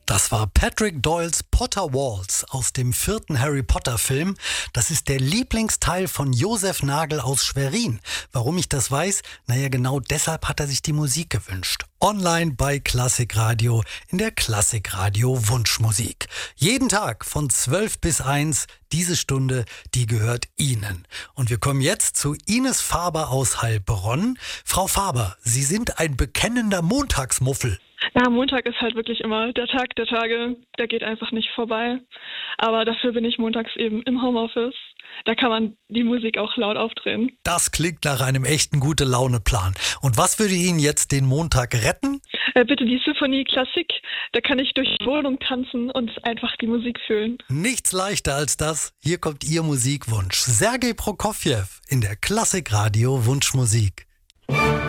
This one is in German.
Das war Patrick Doyles Potter Waltz aus dem 4. Harry Potter Film. Das ist der Lieblingsteil von Josef Nagel aus Schwerin. Warum ich das weiß? Naja, genau deshalb hat er sich die Musik gewünscht. Online bei Klassikradio in der Klassikradio Wunschmusik. Jeden Tag von 12 bis 1. Diese Stunde, die gehört Ihnen. Und wir kommen jetzt zu Ines Faber aus Heilbronn. Frau Faber, Sie sind ein bekennender Montagsmuffel. Ja, Montag ist halt wirklich immer der Tag der Tage, der geht einfach nicht vorbei. Aber dafür bin ich montags eben im Homeoffice. Da kann man die Musik auch laut aufdrehen. Das klingt nach einem echten Gute-Laune-Plan. Und was würde Ihnen jetzt den Montag retten? Bitte die Symphonie Klassik. Da kann ich durch die Wohnung tanzen und einfach die Musik fühlen. Nichts leichter als das. Hier kommt Ihr Musikwunsch. Sergei Prokofjew in der Klassikradio Wunschmusik.